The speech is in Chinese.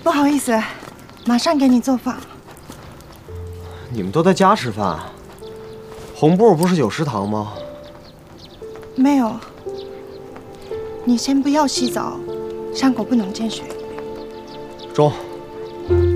不好意思，马上给你做饭。 你们都在家吃饭？红布不是有食堂吗？ 没有。你先不要洗澡，伤口不能见血。 中。